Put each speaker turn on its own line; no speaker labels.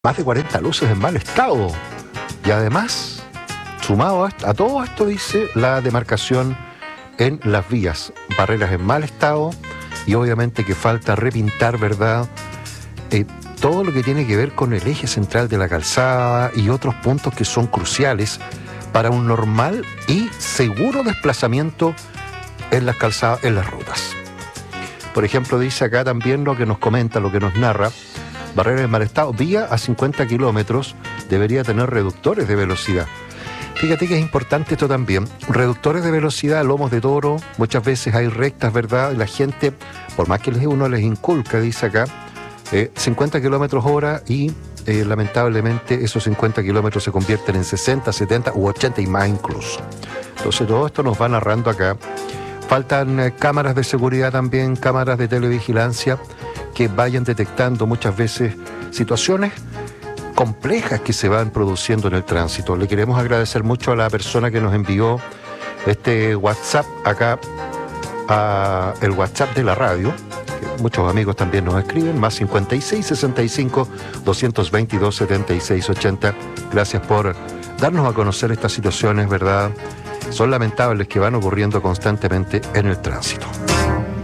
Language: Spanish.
más de 40 luces en mal estado. Y además, sumado a todo esto, dice la demarcación en las vías, barreras en mal estado y obviamente que falta repintar, ¿verdad? Todo lo que tiene que ver con el eje central de la calzada y otros puntos que son cruciales para un normal y seguro desplazamiento en las calzadas, en las rutas. Por ejemplo, dice acá también lo que nos comenta, lo que nos narra: barreras en mal estado, vía a 50 kilómetros debería tener reductores de velocidad. Fíjate que es importante esto también. Reductores de velocidad, lomos de toro, muchas veces hay rectas, ¿verdad? La gente, por más que uno les inculca, dice acá, 50 kilómetros hora y lamentablemente esos 50 kilómetros se convierten en 60, 70 u 80 y más incluso. Entonces todo esto nos va narrando acá. Faltan cámaras de seguridad también, cámaras de televigilancia que vayan detectando muchas veces situaciones complejas que se van produciendo en el tránsito. Le queremos agradecer mucho a la persona que nos envió este WhatsApp acá, el WhatsApp de la radio. Muchos amigos también nos escriben, más 56 65 222 76 80. Gracias por darnos a conocer estas situaciones, ¿verdad? Son lamentables, que van ocurriendo constantemente en el tránsito.